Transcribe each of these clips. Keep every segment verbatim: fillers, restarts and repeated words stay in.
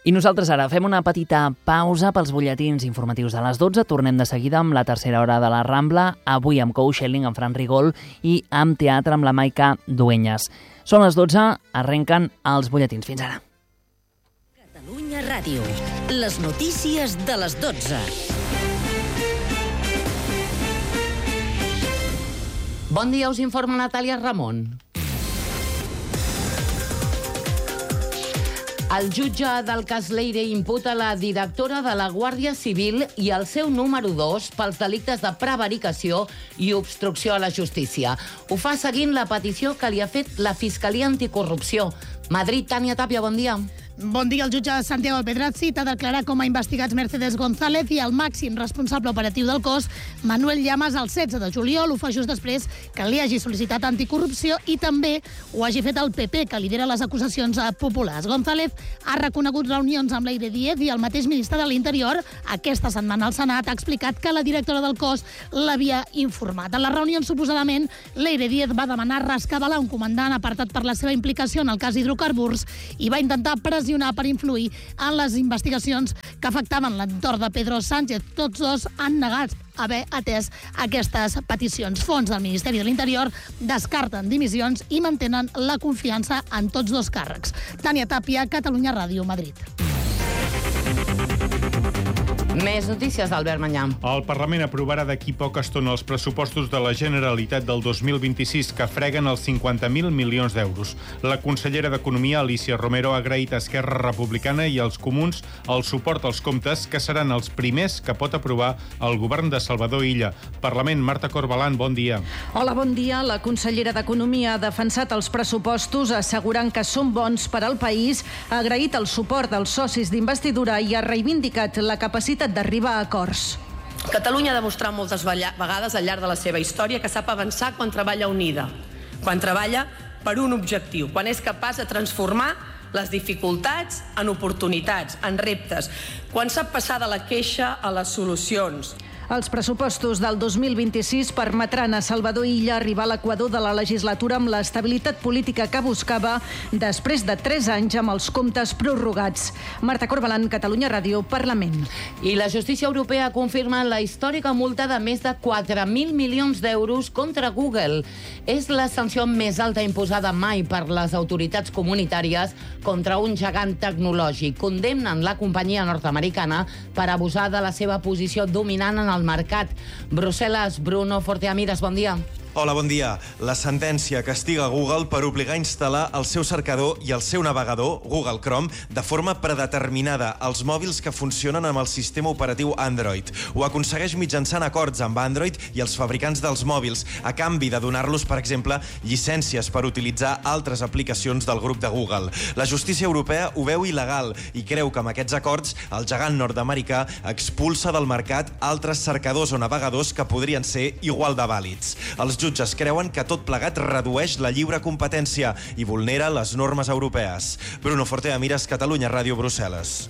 I nosaltres ara fem una petita pausa pels butlletins informatius de les dotze. Tornem de seguida amb la tercera hora de la Rambla, avui amb Coaching amb Fran Rigol i amb teatre amb la Maica Dueñas. Són les dotze, arrenquen els butlletins. Fins ara. Catalunya Ràdio, les notícies de les dotze. Bon dia, us informa Natàlia Ramon. El jutge del cas Leire imputa la directora de la Guàrdia Civil i el seu número dos pels delictes de prevaricació i obstrucció a la justícia. Ho fa seguint la petició que li ha fet la Fiscalia Anticorrupció. Madrid, Tània Tàpia, bon dia. Bon dia. El jutge Santiago Pedrazzi ha declarat com a investigats Mercedes González i el màxim responsable operatiu del cos, Manuel Llamas, el setze de juliol. Ho fa just després que li hagi sol·licitat anticorrupció i també ho hagi fet el P P, que lidera les acusacions populars. González ha reconegut reunions amb Leire Díez i el mateix ministre de l'Interior aquesta setmana al Senat ha explicat que la directora del cos l'havia informat. En les reunions, suposadament, Leire Díez va demanar rescabalar un comandant apartat per la seva implicació en el cas hidrocarburs i va intentar pressionar per influir en les investigacions que afectaven l'entorn de Pedro Sánchez. Tots dos han negat haver atès aquestes peticions. Fons del Ministeri de l'Interior descarten dimissions i mantenen la confiança en tots dos càrrecs. Tània Tàpia, Catalunya Ràdio, Madrid. Més notícies d'Albert Manyà. El Parlament aprovarà d'aquí poca estona els pressupostos de la Generalitat del dos mil vint-i-sis, que freguen els cinquanta mil milions d'euros. La consellera d'Economia, Alícia Romero, ha agraït a Esquerra Republicana i als Comuns el suport als comptes, que seran els primers que pot aprovar el govern de Salvador Illa. Parlament, Marta Corbalán, bon dia. Hola, bon dia. La consellera d'Economia ha defensat els pressupostos assegurant que són bons per al país, ha agraït el suport dels socis d'investidura i ha reivindicat la capacitat d'arribar a acords. Catalunya ha demostrat moltes vegades al llarg de la seva història que sap avançar quan treballa unida, quan treballa per un objectiu, quan és capaç de transformar les dificultats en oportunitats, en reptes, quan sap passar de la queixa a les solucions. Els pressupostos del dos mil vint-i-sis permetran a Salvador Illa arribar a l'equador de la legislatura amb l'estabilitat política que buscava després de tres anys amb els comptes prorrogats. Marta Corbalán, Catalunya Ràdio, Parlament. I la justícia europea confirma la històrica multa de més de quatre mil milions d'euros contra Google. És la sanció més alta imposada mai per les autoritats comunitàries contra un gegant tecnològic. Condemnen la companyia nord-americana per abusar de la seva posició dominant en el mercat. Brussel·les, Bruno Forteamiras, bon dia. Hola, bon dia. La sentència castiga Google per obligar a instal·lar el seu cercador i el seu navegador, Google Chrome, de forma predeterminada als mòbils que funcionen amb el sistema operatiu Android. Ho aconsegueix mitjançant acords amb Android i els fabricants dels mòbils, a canvi de donar-los, per exemple, llicències per utilitzar altres aplicacions del grup de Google. La justícia europea ho veu il·legal i creu que amb aquests acords el gegant nord-americà expulsa del mercat altres cercadors o navegadors que podrien ser igual de vàlids. Els jutges creuen que tot plegat redueix la lliure competència i vulnera les normes europees. Bruno Forteamiras, Catalunya Ràdio, Brussel·les.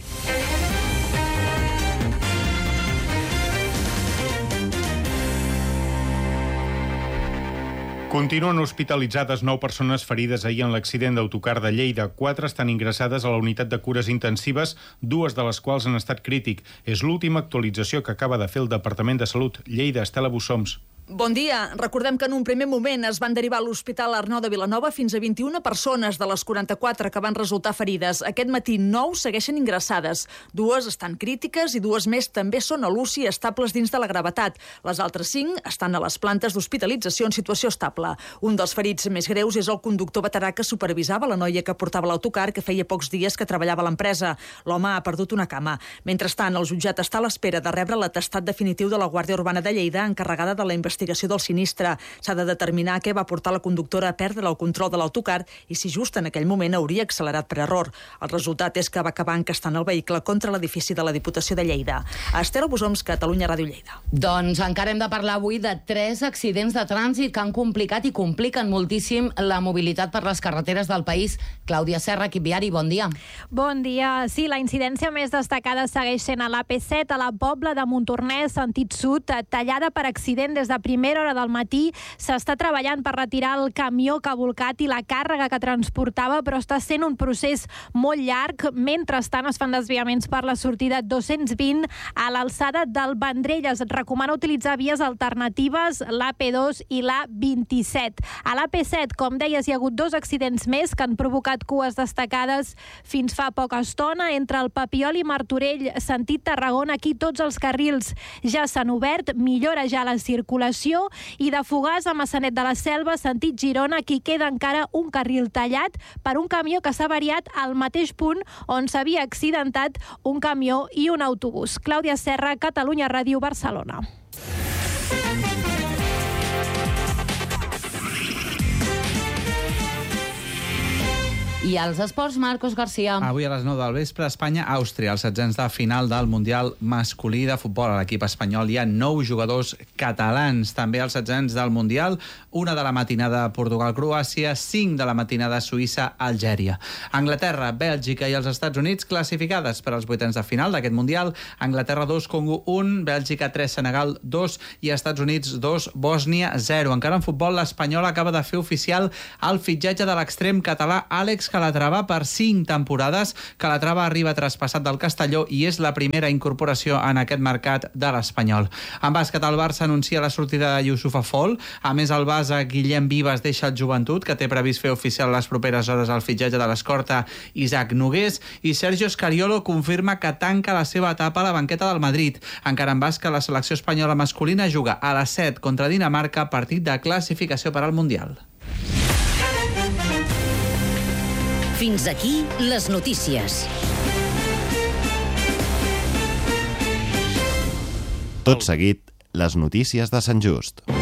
Continuen hospitalitzades nou persones ferides ahir en l'accident d'autocar de Lleida. Quatre estan ingressades a la unitat de cures intensives, dues de les quals han estat crític. És l'última actualització que acaba de fer el Departament de Salut. Lleida, Estela Bussoms. Bon dia. Recordem que en un primer moment es van derivar a l'Hospital Arnau de Vilanova fins a vint-i-una persones de les quaranta-quatre que van resultar ferides. Aquest matí nou segueixen ingressades. Dues estan crítiques i dues més també són a l'U C I estables dins de la gravetat. Les altres cinc estan a les plantes d'hospitalització en situació estable. Un dels ferits més greus és el conductor veterà que supervisava la noia que portava l'autocar, que feia pocs dies que treballava a l'empresa. L'home ha perdut una cama. Mentrestant, el jutjat està a l'espera de rebre l'atestat definitiu de la Guàrdia Urbana de Lleida, encarregada de la investigació investigació del sinistre. S'ha de determinar què va portar la conductora a perdre el control de l'autocar i si just en aquell moment hauria accelerat per error. El resultat és que va acabar encastant el vehicle contra l'edifici de la Diputació de Lleida. Estela Bussoms, Catalunya Ràdio, Lleida. Doncs encara hem de parlar avui de tres accidents de trànsit que han complicat i compliquen moltíssim la mobilitat per les carreteres del país. Clàudia Serra, equip viari, bon dia. Bon dia. Sí, la incidència més destacada segueix sent a l'A P set, a la Pobla de Montornès, sentit sud, tallada per accident des de primera hora del matí s'està treballant per retirar el camió que ha volcat i la càrrega que transportava, però està sent un procés molt llarg. Mentrestant es fan desviaments per la sortida dos-cents vint a l'alçada del Vendrell. Es recomana utilitzar vies alternatives, l'A P dos i l'A vint-i-set. A l'A P set, com deies, hi ha hagut dos accidents més que han provocat cues destacades fins fa poca estona. Entre el Papiol i Martorell, sentit Tarragona, aquí tots els carrils ja s'han obert, millora ja la circulació, i de Fogars a Massanet de la Selva, sentit Girona, aquí queda encara un carril tallat per un camió que s'ha variat al mateix punt on s'havia accidentat un camió i un autobús. Clàudia Serra, Catalunya Ràdio, Barcelona. I als esports, Marcos García. Avui a les nou del vespre, Espanya-Àustria, els setzents de final del Mundial masculí de futbol. A l'equip espanyol hi ha nou jugadors catalans. També als setzents del Mundial, una de la matinada Portugal-Croàcia, cinc de la matinada Suïssa-Algèria. Anglaterra, Bèlgica i els Estats Units classificades per als vuitens de final d'aquest Mundial. Anglaterra dos, Congo un, Bèlgica tres, Senegal dos i Estats Units dos, Bòsnia zero. Encara en futbol, l'Espanyol acaba de fer oficial el fitxatge de l'extrem català Àlex Calatrava per cinc temporades. Calatrava arriba traspassat del Castelló i és la primera incorporació en aquest mercat de l'Espanyol. En bàsquet, el Barça anuncia la sortida de Youssoufa Fall. A més, el base Guillem Vives deixa el Joventut, que té previst fer oficial les properes hores el fitxatge de l'escorta Isaac Nogués, i Sergio Scariolo confirma que tanca la seva etapa a la banqueta del Madrid. Encara en bàsquet, la selecció espanyola masculina juga a les set contra Dinamarca, partit de classificació per al Mundial. Fins aquí les notícies. Tot seguit, les notícies de Sant Just.